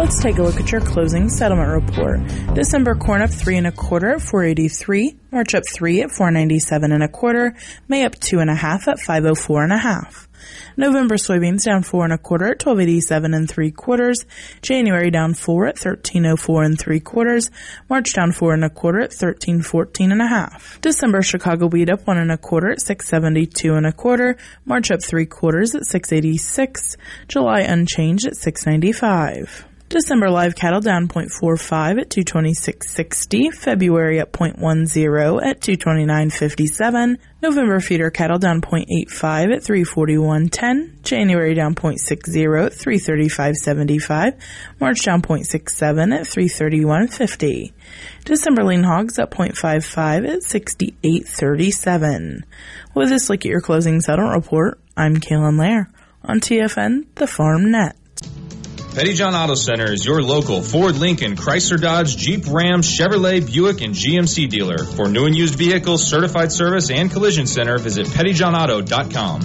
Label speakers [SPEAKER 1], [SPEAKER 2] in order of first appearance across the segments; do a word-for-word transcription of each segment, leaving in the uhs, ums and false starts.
[SPEAKER 1] Let's take a look at your closing settlement report. December corn up three and a quarter at four eighty-three. March up three at four ninety-seven and a quarter. May up two and a half at five oh four and a half. November soybeans down four and a quarter at twelve eighty-seven and three quarters. January down four at thirteen oh four and three quarters. March down four and a quarter at thirteen fourteen and a half. December Chicago wheat up one and a quarter at six seventy-two and a quarter. March up three quarters at six eighty-six. July unchanged at six ninety-five. December live cattle down zero point four five at two twenty-six sixty. February up zero point one zero at two twenty-nine fifty-seven. November feeder cattle down zero point eight five at three forty-one ten. January down zero point six zero at three thirty-five seventy-five. March down zero point six seven at three thirty-one fifty. December lean hogs up zero point five five at sixty-eight thirty-seven. With this look at your closing settlement report, I'm Kaylin Lair on T F N, the Farm Net.
[SPEAKER 2] Pettyjohn Auto Center is your local Ford, Lincoln, Chrysler, Dodge, Jeep, Ram, Chevrolet, Buick, and G M C dealer. For new and used vehicles, certified service, and collision center, visit pettyjohn auto dot com.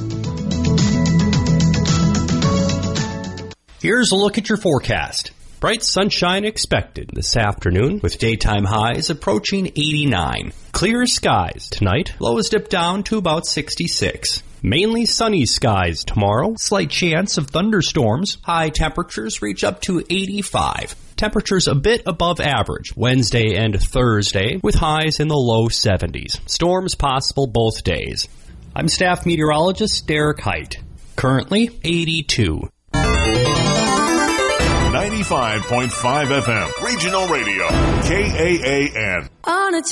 [SPEAKER 3] Here's a look at your forecast. Bright sunshine expected this afternoon with daytime highs approaching eighty-nine. Clear skies tonight, lows dip down to about sixty-six. Mainly sunny skies tomorrow, slight chance of thunderstorms. High temperatures reach up to eighty-five. Temperatures a bit above average Wednesday and Thursday with highs in the low seventies. Storms possible both days. I'm staff meteorologist Derek Height. Currently eighty-two.
[SPEAKER 4] ninety-five point five F M, Regional Radio, K A A N.
[SPEAKER 5] On a